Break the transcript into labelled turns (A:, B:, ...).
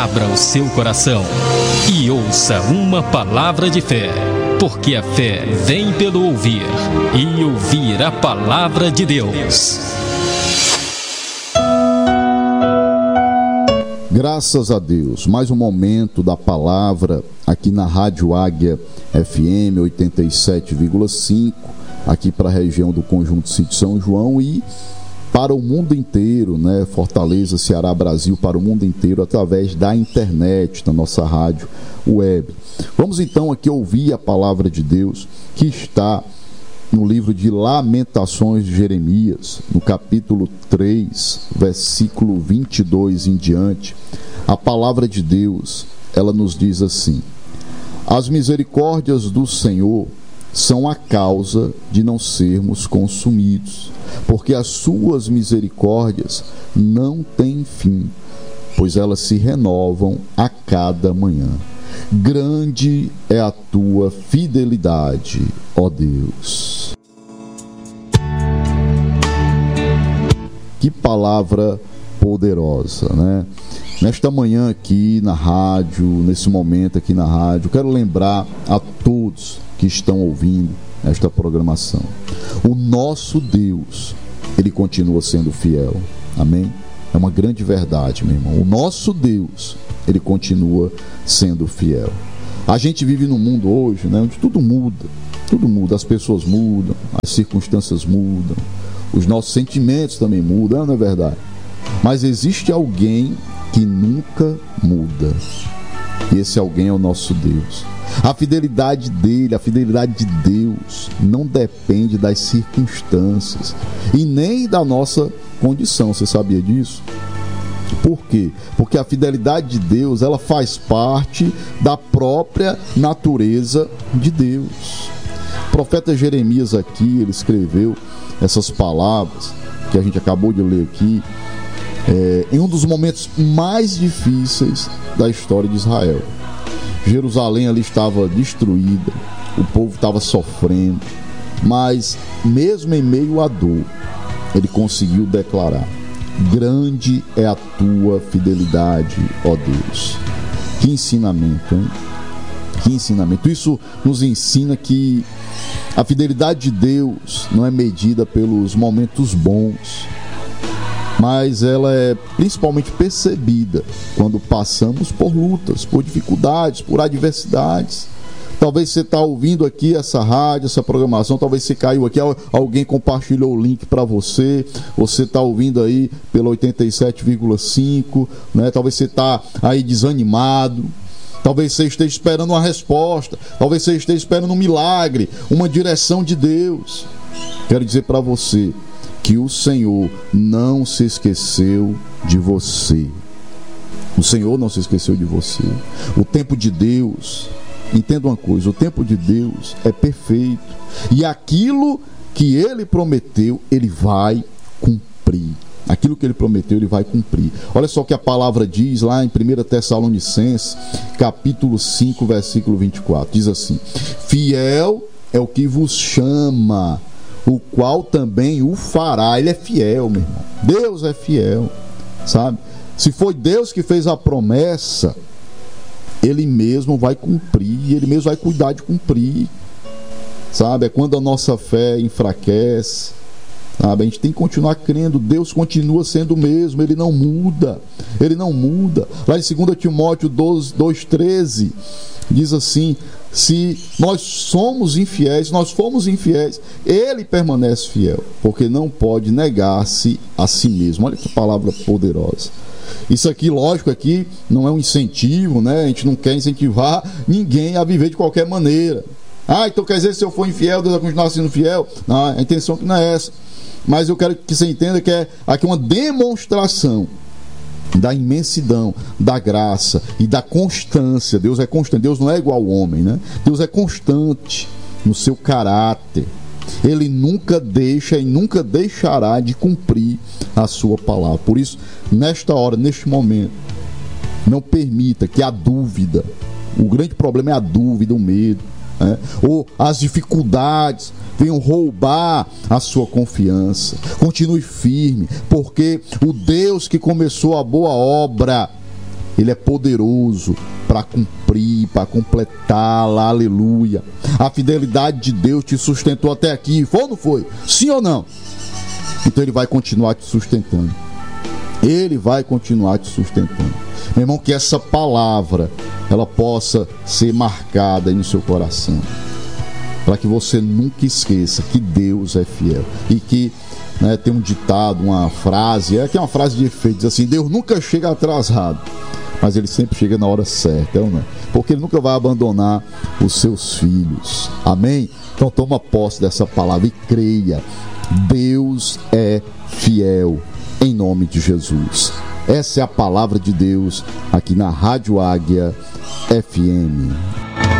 A: abra o seu coração e ouça uma palavra de fé, porque a fé vem pelo ouvir, e ouvir a palavra de Deus.
B: Graças a Deus, mais um momento da palavra aqui na Rádio Águia FM 87,5, aqui para a região do Conjunto Sítio São João e para o mundo inteiro, né? Fortaleza, Ceará, Brasil, para o mundo inteiro, através da internet, da nossa rádio web. Vamos então aqui ouvir a palavra de Deus, que está no livro de Lamentações de Jeremias, no capítulo 3, versículo 22 em diante. A palavra de Deus, ela nos diz assim: as misericórdias do Senhor são a causa de não sermos consumidos, porque as suas misericórdias não têm fim, pois elas se renovam a cada manhã. Grande é a tua fidelidade, ó Deus. Que palavra poderosa, né? Nesta manhã aqui na rádio, nesse momento aqui na rádio, quero lembrar a todos que estão ouvindo esta programação: o nosso Deus, ele continua sendo fiel. Amém? É uma grande verdade, meu irmão. O nosso Deus, ele continua sendo fiel. A gente vive num mundo hoje, né, onde tudo muda, as pessoas mudam, as circunstâncias mudam, os nossos sentimentos também mudam, não é verdade? Mas existe alguém que nunca muda, e esse alguém é o nosso Deus. A fidelidade dele, a fidelidade de Deus, não depende das circunstâncias e nem da nossa condição. Você sabia disso? Por quê? Porque a fidelidade de Deus, ela faz parte da própria natureza de Deus. O profeta Jeremias aqui, ele escreveu essas palavras que a gente acabou de ler aqui, em um dos momentos mais difíceis da história de Israel. Jerusalém ali estava destruída, o povo estava sofrendo, mas mesmo em meio à dor, ele conseguiu declarar: grande é a tua fidelidade, ó Deus. Que ensinamento, hein? Que ensinamento. Isso nos ensina que a fidelidade de Deus não é medida pelos momentos bons, mas ela é principalmente percebida quando passamos por lutas, por dificuldades, por adversidades. Talvez você está ouvindo aqui essa rádio, essa programação, talvez você caiu aqui, alguém compartilhou o link para você, você está ouvindo aí pelo 87,5, né? Talvez você está aí desanimado, talvez você esteja esperando uma resposta, talvez você esteja esperando um milagre, uma direção de Deus. Quero dizer para você que o Senhor não se esqueceu de você. O Senhor não se esqueceu de você. O tempo de Deus, entenda uma coisa, o tempo de Deus é perfeito, e aquilo que Ele prometeu, Ele vai cumprir. Aquilo que Ele prometeu, Ele vai cumprir. Olha só o que a palavra diz lá em 1 Tessalonicenses, capítulo 5, versículo 24. Diz assim: fiel é o que vos chama, o qual também o fará. Ele é fiel, meu irmão. Deus é fiel, sabe? Se foi Deus que fez a promessa, Ele mesmo vai cumprir, Ele mesmo vai cuidar de cumprir, sabe? É quando a nossa fé enfraquece, sabe? A gente tem que continuar crendo. Deus continua sendo o mesmo, Ele não muda, Ele não muda. Lá em 2 Timóteo 2,13 diz assim: se nós somos infiéis, se nós formos infiéis, Ele permanece fiel, porque não pode negar-se a si mesmo. Olha que palavra poderosa. Isso aqui, lógico, aqui não é um incentivo, né? A gente não quer incentivar ninguém a viver de qualquer maneira. Então quer dizer que se eu for infiel, Deus vai continuar sendo fiel? Não, a intenção que não é essa. Mas eu quero que você entenda que é aqui uma demonstração da imensidão, da graça e da constância. Deus é constante, Deus não é igual ao homem, né? Deus é constante no seu caráter. Ele nunca deixa e nunca deixará de cumprir a sua palavra. Por isso, nesta hora, neste momento, não permita que a dúvida, o grande problema é a dúvida, o medo, né? Ou as dificuldades venham roubar a sua confiança. Continue firme, porque o Deus que começou a boa obra, Ele é poderoso para cumprir, para completar, aleluia. A fidelidade de Deus te sustentou até aqui, foi ou não foi? Sim ou não? Então Ele vai continuar te sustentando. Ele vai continuar te sustentando. Meu irmão, que essa palavra ela possa ser marcada aí no seu coração, para que você nunca esqueça que Deus é fiel. E que tem um ditado, uma frase, que é uma frase de efeito, diz assim: Deus nunca chega atrasado, mas Ele sempre chega na hora certa, não é? Porque Ele nunca vai abandonar os seus filhos. Amém? Então toma posse dessa palavra e creia. Deus é fiel, em nome de Jesus. Essa é a palavra de Deus aqui na Rádio Águia FM.